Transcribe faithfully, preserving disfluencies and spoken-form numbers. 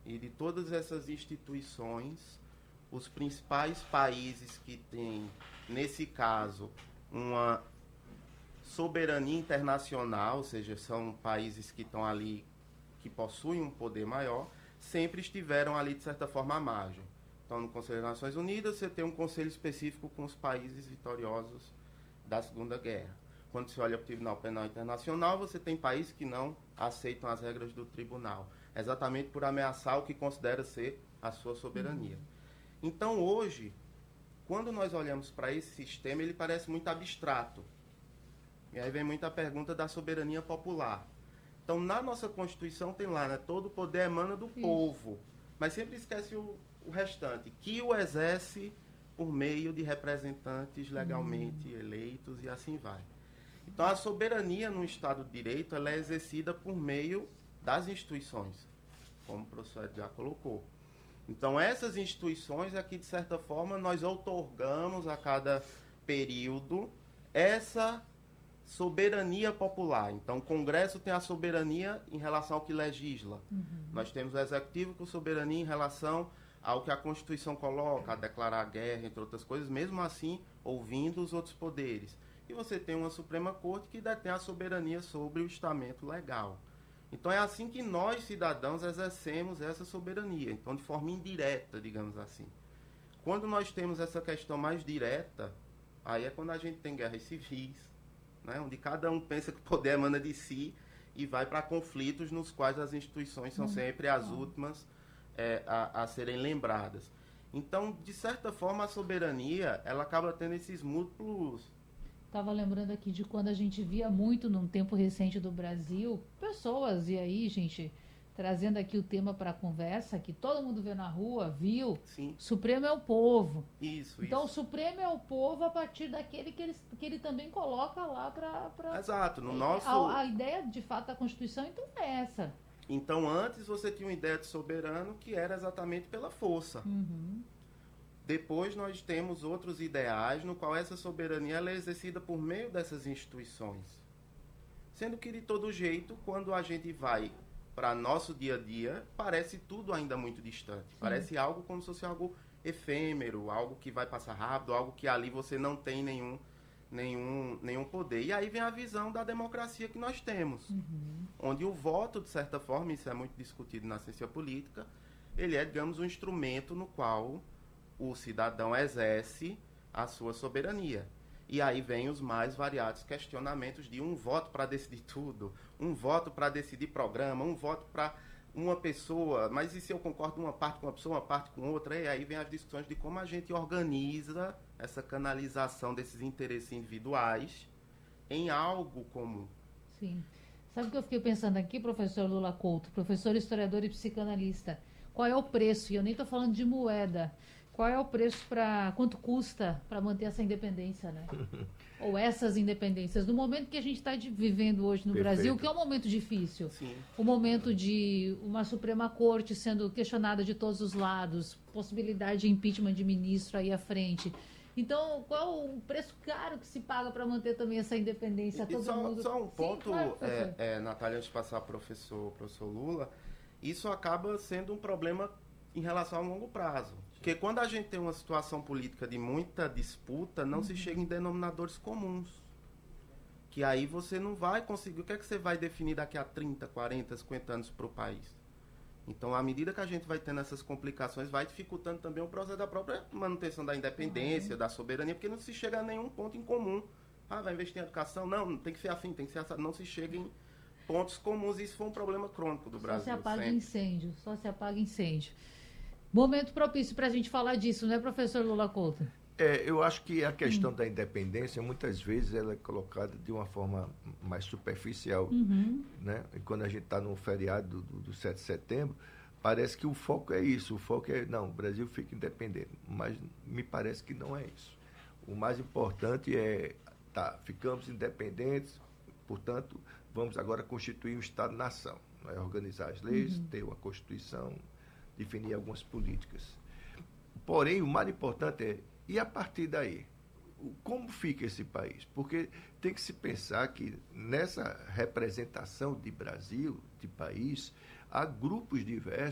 e de todas essas instituições, os principais países que têm, nesse caso, uma soberania internacional, ou seja, são países que estão ali, que possuem um poder maior, sempre estiveram ali, de certa forma, à margem. Então, no Conselho das Nações Unidas, você tem um conselho específico com os países vitoriosos da Segunda Guerra. Quando se olha para o Tribunal Penal Internacional, você tem países que não aceitam as regras do tribunal, exatamente por ameaçar o que considera ser a sua soberania. Uhum. Então, hoje, quando nós olhamos para esse sistema, ele parece muito abstrato. E aí vem muita pergunta da soberania popular. Então, na nossa Constituição tem lá, né, todo o poder emana do Isso. povo, mas sempre esquece o, o restante, que o exerce por meio de representantes legalmente hum. eleitos e assim vai. Então, a soberania no Estado de Direito ela é exercida por meio das instituições, como o professor já colocou. Então, essas instituições é que, de certa forma, nós outorgamos a cada período essa soberania popular. Então, o Congresso tem a soberania em relação ao que legisla. Uhum. Nós temos o Executivo com soberania em relação ao que a Constituição coloca, a declarar a guerra, entre outras coisas, mesmo assim, ouvindo os outros poderes. E você tem uma Suprema Corte que detém a soberania sobre o estamento legal. Então, é assim que nós, cidadãos, exercemos essa soberania. Então, de forma indireta, digamos assim. Quando nós temos essa questão mais direta, aí é quando a gente tem guerras civis, né, onde cada um pensa que o poder emana de si e vai para conflitos nos quais as instituições são sempre as últimas é, a, a serem lembradas. Então, de certa forma, a soberania ela acaba tendo esses múltiplos... Estava lembrando aqui de quando a gente via muito num tempo recente do Brasil, pessoas, e aí, gente, trazendo aqui o tema para a conversa, que todo mundo vê na rua, viu? Sim. Supremo é o povo. Isso, Então, isso. o Supremo é o povo a partir daquele que ele, que ele também coloca lá para... Pra... Exato. No nosso... A, a ideia, de fato, da Constituição, então, é essa. Então, antes você tinha uma ideia de soberano que era exatamente pela força. Uhum. Depois nós temos outros ideais no qual essa soberania ela é exercida por meio dessas instituições. Sendo que, de todo jeito, quando a gente vai para nosso dia a dia, parece tudo ainda muito distante. Sim. Parece algo como se fosse algo efêmero, algo que vai passar rápido, algo que ali você não tem nenhum, nenhum, nenhum poder. E aí vem a visão da democracia que nós temos, uhum. onde o voto, de certa forma, isso é muito discutido na ciência política, ele é, digamos, um instrumento no qual o cidadão exerce a sua soberania. E aí vem os mais variados questionamentos de um voto para decidir tudo, um voto para decidir programa, um voto para uma pessoa, mas e se eu concordo uma parte com uma pessoa, uma parte com outra? E aí vem as discussões de como a gente organiza essa canalização desses interesses individuais em algo comum. Sim. Sabe o que eu fiquei pensando aqui, professor Lula Couto, professor historiador e psicanalista? Qual é o preço? E eu nem estou falando de moeda. Qual é o preço para... Quanto custa para manter essa independência, né? Ou essas independências. No momento que a gente está vivendo hoje no Perfeito. Brasil, que é um momento difícil. Sim. O momento de uma Suprema Corte sendo questionada de todos os lados, possibilidade de impeachment de ministro aí à frente. Então, qual o preço caro que se paga para manter também essa independência? E, Todo só, mundo... só um ponto, Sim, claro, é, é, Natália, antes de passar para o professor, professor Lula, isso acaba sendo um problema em relação a longo prazo. Porque quando a gente tem uma situação política de muita disputa, não uhum. se chega em denominadores comuns. Que aí você não vai conseguir... O que é que você vai definir daqui a trinta, quarenta, cinquenta anos para o país? Então, à medida que a gente vai tendo essas complicações, vai dificultando também o processo da própria manutenção da independência, uhum. da soberania, porque não se chega a nenhum ponto em comum. Ah, vai investir em educação? Não, não tem que ser afim, tem que ser assim. Não se chega em pontos comuns. Isso foi um problema crônico do só Brasil. Só se apaga sempre. incêndio, só se apaga incêndio. Momento propício para a gente falar disso, né, professor Lula Couto? É, eu acho que a questão hum. da independência, muitas vezes, ela é colocada de uma forma mais superficial. Uhum. Né? E quando a gente está no feriado do, do, do sete de setembro, parece que o foco é isso. O foco é, não, o Brasil fica independente. Mas me parece que não é isso. O mais importante é, tá, ficamos independentes, portanto, vamos agora constituir um Estado-nação. Né? Organizar as leis, uhum. ter uma Constituição, definir algumas políticas. Porém, o mais importante é, e a partir daí? Como fica esse país? Porque tem que se pensar que nessa representação de Brasil, de país, há grupos diversos